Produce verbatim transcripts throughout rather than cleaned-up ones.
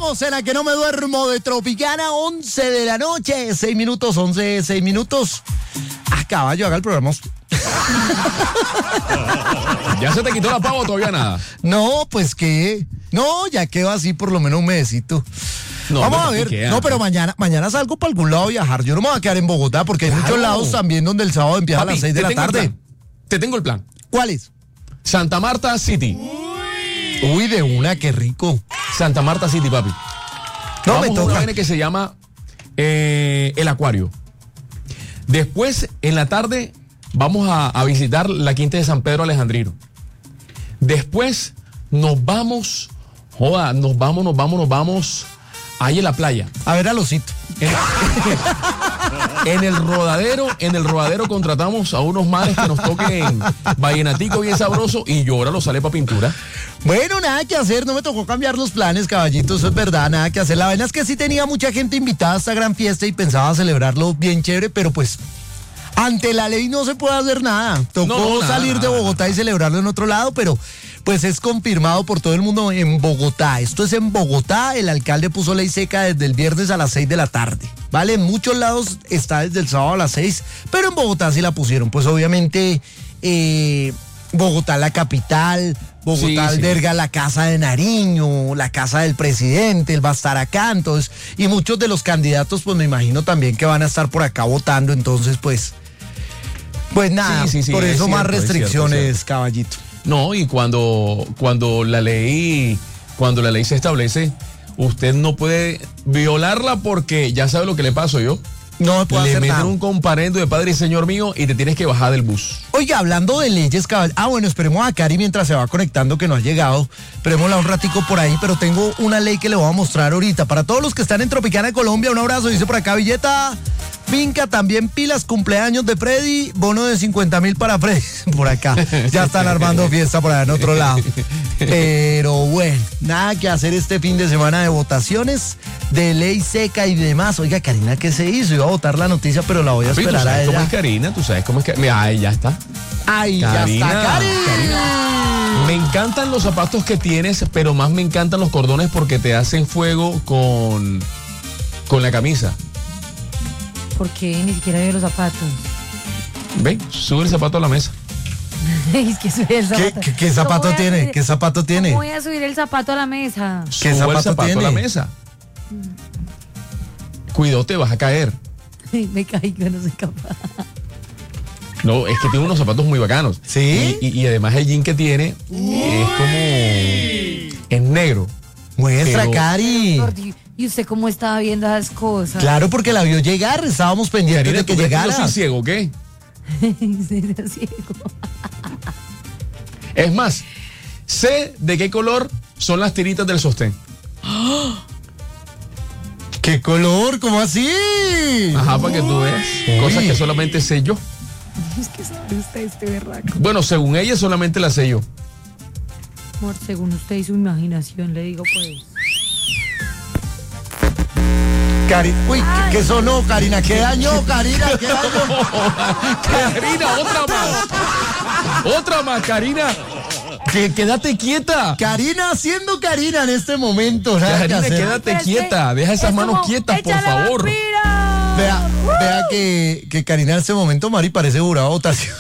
Estamos en la que no me duermo de Tropicana, once de la noche, seis minutos, once, seis minutos. Ah, caballo, haga el programa. ¿Ya se te quitó la pava o todavía nada? No, pues que, no, ya quedó así por lo menos un mesito. No, Vamos a ver, queda, no, pero mañana, mañana salgo para algún lado a viajar. Yo no me voy a quedar en Bogotá porque hay claro. muchos lados también donde el sábado empieza Papi, a las seis de la tarde. Te tengo el plan. ¿Cuál es? Santa Marta City. Uy, Uy de una, qué rico. Santa Marta City, papi. No Vamos me toca. A una vaina que se llama eh, el Acuario. Después, en la tarde, vamos a, a visitar la quinta de San Pedro Alejandrino. Después, nos vamos, joda, nos vamos, nos vamos, nos vamos ahí en la playa. A ver al osito. En, en el rodadero, en el rodadero contratamos a unos manes que nos toquen vallenatico bien sabroso y yo ahora lo sale para pintura. Bueno, nada que hacer, no me tocó cambiar los planes, caballito, eso es verdad, nada que hacer. La vaina es que sí tenía mucha gente invitada a esta gran fiesta y pensaba celebrarlo bien chévere, pero pues ante la ley no se puede hacer nada. Tocó no, no, nada, salir nada, de Bogotá nada. y celebrarlo en otro lado, pero pues es confirmado por todo el mundo en Bogotá. Esto es en Bogotá, el alcalde puso ley seca desde el viernes a las seis de la tarde, ¿vale? En muchos lados está desde el sábado a las seis, pero en Bogotá sí la pusieron. Pues obviamente eh, Bogotá la capital, Bogotá sí, alberga sí. la casa de Nariño, la casa del presidente, él va a estar acá, entonces, y muchos de los candidatos pues me imagino también que van a estar por acá votando, entonces pues, pues nada, sí, sí, sí, por eso cierto, más restricciones, es cierto, es cierto. Caballito. No, y cuando, cuando la ley, cuando la ley se establece, usted no puede violarla porque ya sabe lo que le paso yo. No me puedo Le hacer meten nada. un comparendo de padre y señor mío y te tienes que bajar del bus. Oiga, hablando de leyes, cabal. Ah, bueno, esperemos a Cari mientras se va conectando, que no ha llegado. Esperémosla un ratico por ahí, pero tengo una ley que le voy a mostrar ahorita. Para todos los que están en Tropicana de Colombia, un abrazo. Dice por acá, Villeta, finca, también pilas, cumpleaños de Freddy, bono de cincuenta mil para Freddy. Por acá, ya están armando fiesta por allá en otro lado. Pero bueno, nada que hacer este fin de semana de votaciones, de ley seca y demás. Oiga, Karina, ¿qué se hizo? Iba a votar la noticia, pero la voy a esperar ¿Tú sabes a ella. cómo es Karina? ¿Tú sabes cómo es Karina? Ay, ya está. Ay, Karina, ya está, Karina. Karina. Me encantan los zapatos que tienes, pero más me encantan los cordones porque te hacen fuego con, con la camisa. ¿Por qué? Ni siquiera veo los zapatos. Ven, sube el zapato a la mesa. Es que sube el zapato. ¿Qué, qué, qué zapato tiene? Subir, ¿Qué zapato tiene? ¿Cómo voy a subir el zapato a la mesa? ¿Qué Sube zapato el zapato tiene? a la mesa. Cuidado, te vas a caer. Me caigo, no soy capaz. No, es que tiene unos zapatos muy bacanos. ¿Sí? Y, y, y además el jean que tiene Uy. es como... es negro. Muestra, pero... Cari. ¿Y usted cómo estaba viendo esas cosas? Claro, porque la vio llegar, estábamos pendientes Karina, de que ¿tú llegara. yo soy ciego, ¿qué? Soy ciego. Es más, sé de qué color son las tiritas del sostén. ¿Qué color? ¿Cómo así? Ajá, para que tú veas. Uy. Cosas que solamente sé yo. Es que sabe usted este berraco. Bueno, según ella solamente la sé yo. Amor, según usted y su imaginación, le digo pues. Cari, uy, ¿qué, ¿qué sonó, Karina? ¿Qué daño, Karina? ¿Qué daño? Karina, otra más. Otra más, Karina. Que, quédate quieta. Karina siendo Karina en este momento. Karina, quédate Pero quieta. es que Deja esas es manos como, quietas, por ¡echa la favor. vampira! Vea, vea que, que Karina en este momento, Mari, parece jurado de votación.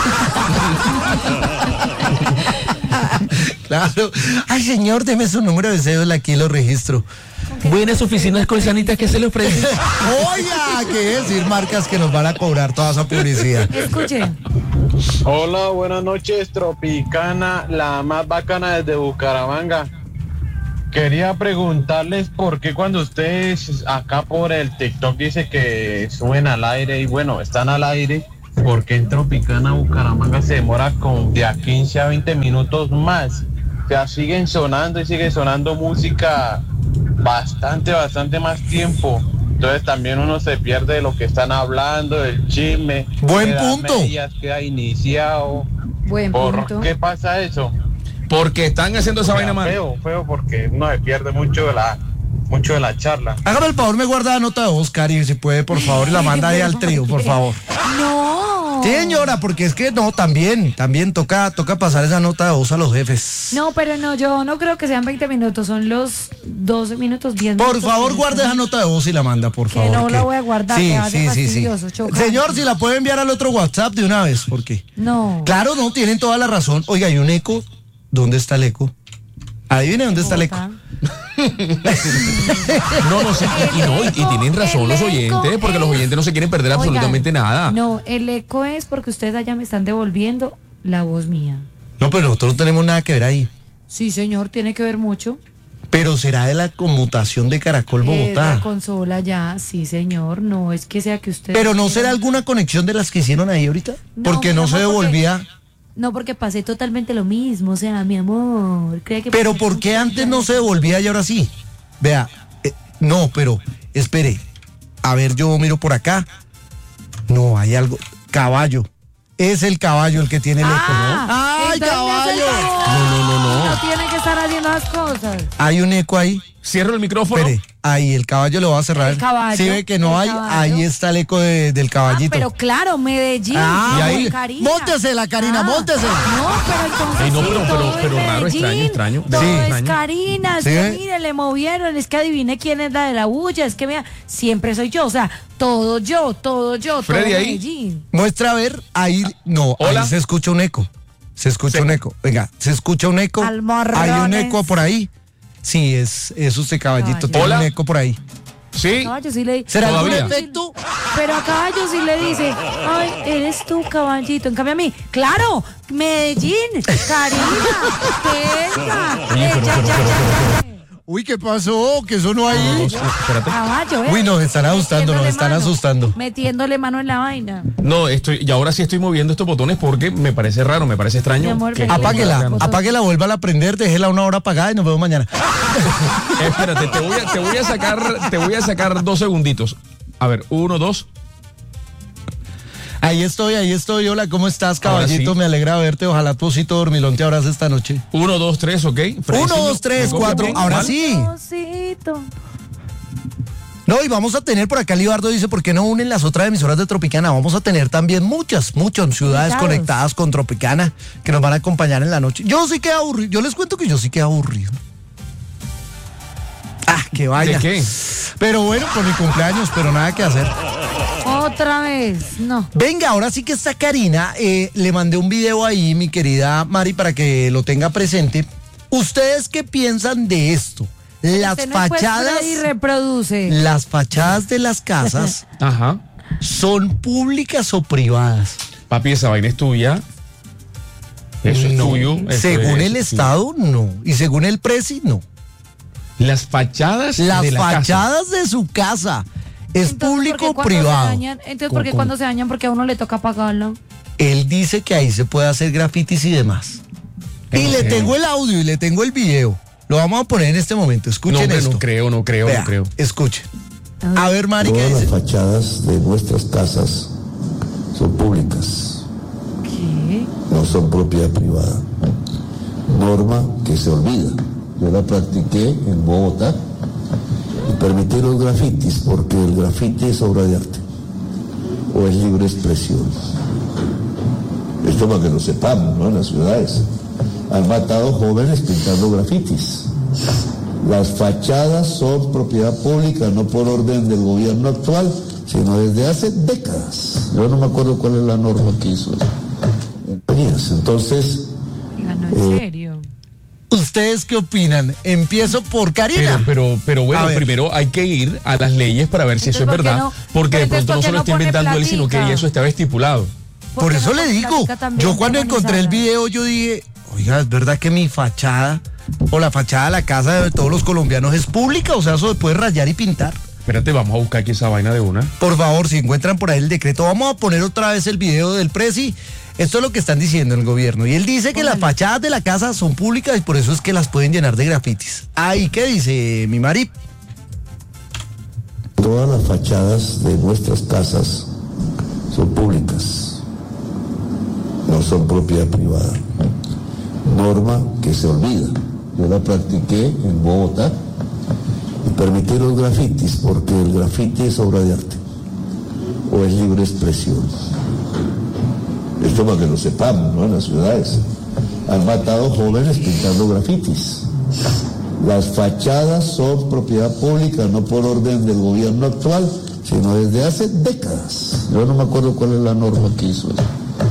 Claro. Ay, señor, deme su número de cédula, aquí lo registro. Buenas oficinas colsanitas que se le ofrecen. Oiga, ¿qué decir marcas que nos van a cobrar toda esa publicidad? Escuchen. Hola, buenas noches, Tropicana, la más bacana desde Bucaramanga. Quería preguntarles por qué cuando ustedes acá por el TikTok dice que suben al aire y bueno, están al aire, ¿por qué en Tropicana Bucaramanga se demora con de a quince a veinte minutos más? O sea, siguen sonando y sigue sonando música bastante, bastante más tiempo. Entonces también uno se pierde de lo que están hablando, del chisme. Buen queda punto. medias, queda iniciado. Buen ¿Por punto. qué pasa eso? Porque están haciendo esa O sea, vaina mal. Feo, feo, porque uno se pierde mucho de la, mucho de la charla. Hágame el favor, me guarda la nota de voz, Cari, si puede, por favor, y la manda ahí al trío, por favor. No. Sí, señora, porque es que no, también, también toca, toca pasar esa nota de voz a los jefes. No, pero no, yo no creo que sean veinte minutos, son los doce minutos, diez minutos. Por favor, guarde esa nota de voz y la manda, por Que favor. no la voy a guardar, Sí, que va a ser sí, sí, sí. fastidioso, chocante. Señor, si la puede enviar al otro WhatsApp de una vez, ¿por qué? No. Claro, no, tienen toda la razón. Oiga, hay un eco. ¿Dónde está el eco? Adivine dónde está el eco. No, no sé, y, no, y, y tienen razón los El eco oyentes, porque los es- oyentes no se quieren perder Oigan, absolutamente nada. No, el eco es porque ustedes allá me están devolviendo la voz mía. No, pero nosotros no tenemos nada que ver ahí. Sí, señor, tiene que ver mucho. Pero será de la conmutación de Caracol Es Bogotá. la consola ya, sí, señor. No es que sea que usted. Pero no será alguna conexión de las que hicieron ahí ahorita. No, Porque mi no amor, se devolvía. porque- No, porque pasé totalmente lo mismo, o sea, mi amor. ¿Cree que Pero pasé ¿por qué mucho antes ya? no se devolvía y ahora sí? Vea, eh, no, pero espere. A ver, yo miro por acá. No, hay algo. Caballo. Es el caballo el que tiene el eco, ¿no? Ah, ¡Ay, entonces me hace el caballo! favor. No, no, no, no. No tiene que estar haciendo las cosas. Hay un eco ahí. Cierro el micrófono. Espere, ahí el caballo lo va a cerrar. El caballo, Si ve que no el hay, caballo. ahí está el eco de- del Ah, caballito. pero claro, Medellín. Ah, y ahí- Karina. móntesela, Karina, móntesela. No, pero entonces. Ey, no, sí, pero- pero- todo es pero raro, Medellín, extraño, extraño. Todo Sí. es Extraño. Karina. Es ¿Sí que ve? mire, le movieron. Es que adiviné quién es la de la bulla. Es que mira, siempre soy yo. O sea, todo yo, todo yo, Freddy, todo ahí. Medellín. Muestra a ver, ahí no, Hola. ahí se escucha un eco. Se escucha Se- un eco. Venga, se escucha un eco. Almorrones. Hay un eco por ahí. Sí, es, es usted, caballito. Caballo. Tiene Hola. un eco por ahí. Sí. Caballo sí le ¿Será algún Todavía. efecto? Pero a caballo sí le dice, ay, eres tú, caballito. En cambio a mí, claro, Medellín, Karina, venga. Oye, eh, pero- ya, pero- ya, pero- ya, ya. Uy, ¿qué pasó? ¿Qué sonó ahí? No, no, espérate. Caballo, ¿eh? Uy, nos están asustando, nos Metiéndole están mano, asustando. Metiéndole mano en la vaina. No, estoy, y ahora sí estoy moviendo estos botones porque me parece raro, me parece extraño. Mi amor, que- ven. Apáguela, Botón. apáguela, vuélvala a prender, déjela una hora apagada y nos vemos mañana. Espérate, te voy a, te voy a sacar, te voy a sacar dos segunditos. A ver, uno, dos. Ahí estoy, ahí estoy. Hola, ¿cómo estás, Ahora caballito? sí. Me alegra verte. Ojalá tu osito dormilón te abrace esta noche. Uno, dos, tres, ok. Freddy, Uno, sí, dos, me- tres, me cuatro. copio, Ahora ¿vale? sí. Osito. No, y vamos a tener por acá, Libardo dice, ¿por qué no unen las otras emisoras de Tropicana? Vamos a tener también muchas, muchas ciudades Invitados. conectadas con Tropicana que nos van a acompañar en la noche. Yo sí que aburrido, yo les cuento que yo sí que aburrido. Ah, que vaya. ¿De qué? Pero bueno, por mi cumpleaños, pero nada que hacer. Otra vez, no. Venga, ahora sí que está Karina. Eh, le mandé un video ahí, mi querida Mari, para que lo tenga presente. ¿Ustedes qué piensan de esto? Las Usted no puede fachadas, y reproduce. las fachadas de las casas Ajá. son públicas o privadas. Papi, esa vaina es tuya. Eso es No. tuyo. eso Según es el tuyo. Estado, no. Y según el Presi, no. Las fachadas Las de la casa. fachadas de su casa. ¿Es Entonces, público ¿por o qué cuando privado? se dañan? Entonces, ¿por qué ¿Cómo? cuando se dañan? Porque a uno le toca pagarlo. Él dice que ahí se puede hacer grafitis y demás. Y ¿En le serio? tengo el audio y le tengo el video. Lo vamos a poner en este momento. No, Escuchen hombre, esto. no creo, no creo, Vea, no creo. escuchen. A ver, Mari, ¿qué Todas las dice? fachadas de nuestras casas son públicas, ¿Qué? no son propiedad privada. Norma que se olvida. Yo la practiqué en Bogotá y permití los grafitis porque el grafiti es obra de arte o es libre expresión. Esto para que lo sepamos, ¿no? En las ciudades han matado jóvenes pintando grafitis. Las fachadas son propiedad pública, no por orden del gobierno actual, sino desde hace décadas. Yo no me acuerdo cuál es la norma que hizo eso. Entonces, Diga, no, en serio. ¿Ustedes qué opinan? Empiezo por Pero, Karina. pero, pero A bueno, ver. primero hay que ir a las leyes para ver si eso es Entonces, ¿por qué verdad. no? Porque de Pero entonces, pronto no ¿por se qué lo no está pone inventando él, sino que platica? eso estaba estipulado. Por qué eso no le pone digo, plática también yo cuando encontré el organizada? video, yo dije, oiga, ¿es verdad que mi fachada o la fachada de la casa de todos los colombianos es pública? O sea, eso se puede rayar y pintar. Espérate, vamos a buscar aquí esa vaina de una. Por favor, si encuentran por ahí el decreto, vamos a poner otra vez el video del Presi. Esto es lo que están diciendo en el gobierno. Y él dice que las fachadas de la casa son públicas y por eso es que las pueden llenar de grafitis. Ay, ¿qué dice mi Mari? todas las fachadas de nuestras casas son públicas, no son propiedad privada. Norma que se olvida. Yo la practiqué en Bogotá y permití los grafitis porque el grafiti es obra de arte o es libre expresión. Esto para que lo sepamos, ¿no? En las ciudades. Han matado jóvenes pintando grafitis. Las fachadas son propiedad pública, no por orden del gobierno actual, sino desde hace décadas. Yo no me acuerdo cuál es la norma que hizo eso.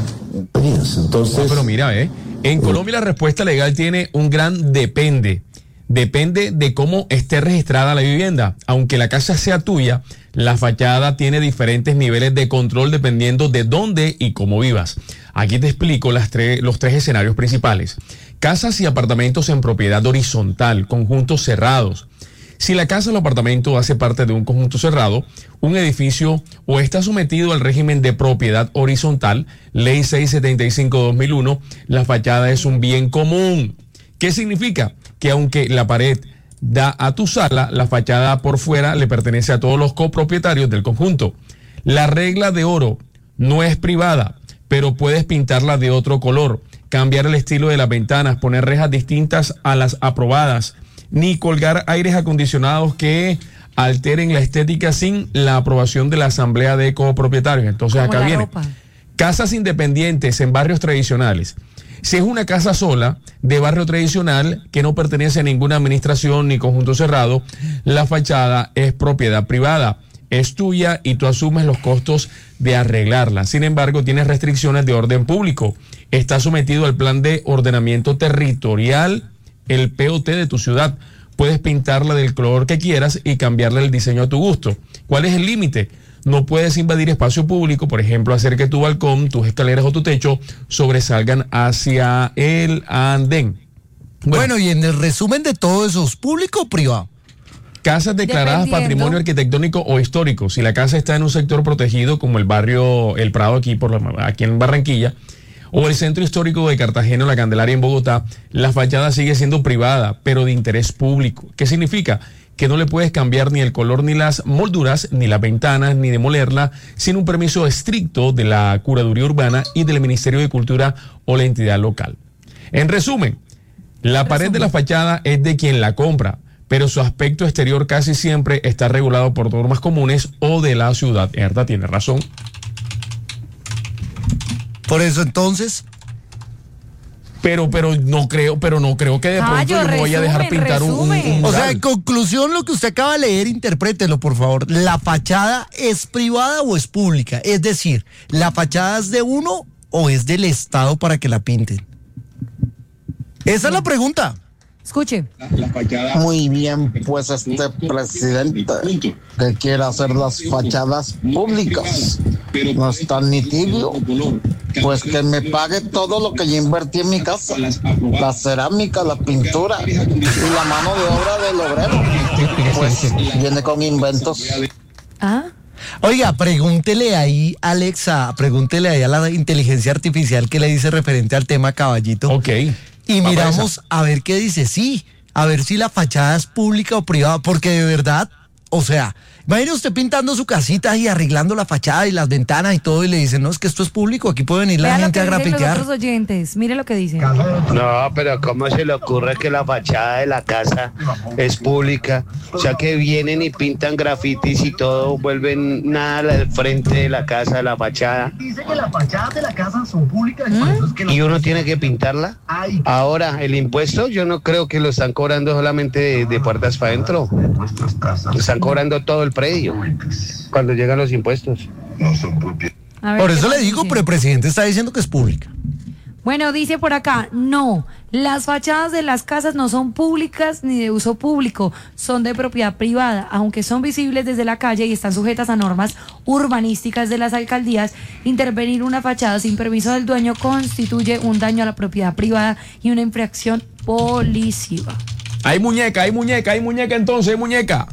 Entonces, no, pero mira, ¿eh? en Colombia la respuesta legal tiene un gran depende. Depende de cómo esté registrada la vivienda. Aunque la casa sea tuya, la fachada tiene diferentes niveles de control dependiendo de dónde y cómo vivas. Aquí te explico las tre- los tres escenarios principales. Casas y apartamentos en propiedad horizontal, conjuntos cerrados. Si la casa o el apartamento hace parte de un conjunto cerrado, un edificio o está sometido al régimen de propiedad horizontal, Ley seiscientos setenta y cinco de dos mil uno, la fachada es un bien común. ¿Qué significa? Que aunque la pared da a tu sala, la fachada por fuera le pertenece a todos los copropietarios del conjunto. La regla de oro no es privada, pero puedes pintarla de otro color, cambiar el estilo de las ventanas, poner rejas distintas a las aprobadas, ni colgar aires acondicionados que alteren la estética sin la aprobación de la asamblea de copropietarios. Entonces Como acá la viene. ropa. Casas independientes en barrios tradicionales. Si es una casa sola, de barrio tradicional, que no pertenece a ninguna administración ni conjunto cerrado, la fachada es propiedad privada, es tuya y tú asumes los costos de arreglarla. Sin embargo, tienes restricciones de orden público. Está sometido al plan de ordenamiento territorial, el P O T de tu ciudad. Puedes pintarla del color que quieras y cambiarle el diseño a tu gusto. ¿Cuál es el límite? No puedes invadir espacio público, por ejemplo, hacer que tu balcón, tus escaleras o tu techo sobresalgan hacia el andén. Bueno, Bueno, y en el resumen de todo eso, ¿es público o privado? casas declaradas Dependiendo. patrimonio arquitectónico o histórico. Si la casa está en un sector protegido, como el barrio El Prado aquí, por la, aquí en Barranquilla, o el centro histórico de Cartagena o La Candelaria en Bogotá, la fachada sigue siendo privada, pero de interés público. ¿Qué significa? Que no le puedes cambiar ni el color, ni las molduras, ni las ventanas, ni demolerla, sin un permiso estricto de la Curaduría Urbana y del Ministerio de Cultura o la entidad local. En resumen, la pared de la fachada es de quien la compra, pero su aspecto exterior casi siempre está regulado por normas comunes o de la ciudad. Herta tiene razón. Por eso entonces, Pero, pero no creo, pero no creo que de pronto Caballo, yo me voy a dejar resumen, pintar un, un, resumen. un o sea, mural. en conclusión, lo que usted acaba de leer, interprételo, por favor. ¿La fachada es privada o es pública? Es decir, ¿la fachada es de uno o es del Estado para que la pinten? Esa es la pregunta. Escuche. Muy bien, pues este presidente que quiere hacer las fachadas públicas no es tan ni tibio, pues que me pague todo lo que yo invertí en mi casa, la cerámica, la pintura y la mano de obra del obrero, pues viene con inventos. Ah, Oiga, pregúntele ahí, Alexa, pregúntele ahí a la inteligencia artificial que le dice referente al tema caballito. Ok. Y Va para miramos esa. a ver qué dice, sí, a ver si la fachada es pública o privada, porque de verdad, o sea, imagine usted pintando su casita y arreglando la fachada y las ventanas y todo y le dicen, no, es que esto es público, aquí puede venir la vea lo gente que a dicen los grafitear. otros oyentes. Mire lo que dicen. No, pero ¿cómo se le ocurre que la fachada de la casa es pública? O sea, que vienen y pintan grafitis y todo, vuelven nada al frente de la casa, la fachada. Dice que las fachadas de la casa son públicas y por eso es que ¿Y uno tiene que pintarla? hay Ahora, el impuesto yo no creo que lo están cobrando solamente de, de puertas para adentro. nuestras casas Están cobrando todo el predio cuando llegan los impuestos. no son propiedad. A ver, Por ¿qué eso le más digo, dice? pero el presidente está diciendo que es pública. Bueno, dice por acá, no, las fachadas de las casas no son públicas ni de uso público, son de propiedad privada, aunque son visibles desde la calle y están sujetas a normas urbanísticas de las alcaldías. Intervenir una fachada sin permiso del dueño constituye un daño a la propiedad privada y una infracción policiva. Hay muñeca, hay muñeca, hay muñeca entonces, hay muñeca.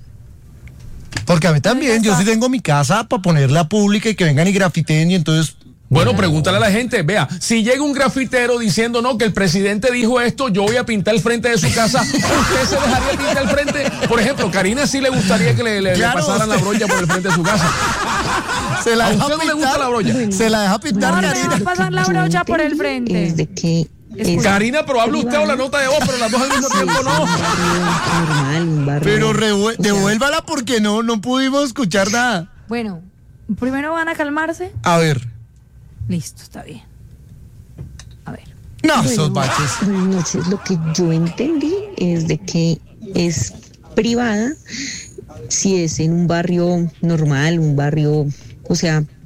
Porque a mí también, ya yo está. sí tengo mi casa para ponerla pública y que vengan y grafiteen y entonces... Bueno, pregúntale a la gente, vea, si llega un grafitero diciendo, no, que el presidente dijo esto, yo voy a pintar el frente de su casa, ¿usted se dejaría pintar el frente? Por ejemplo, Karina sí le gustaría que le, le- le Claro, pasaran la usted- brocha por el frente de su casa. Se la ¿A deja usted no le gusta pintar, la brocha? Se la deja pintar, No, me va a Karina. pasar la brocha por el frente. Es de que es Karina, pero hable usted o la nota de voz, pero las dos al mismo tiempo no. normal, un barrio. Pero revue- o sea, devuélvala porque no, no pudimos escuchar nada. Bueno, primero van a calmarse. A ver. Listo, está bien. A ver. No, Bueno, esos baches. buenas noches. Lo que yo entendí es de que es privada si es en un barrio normal, un barrio, o sea,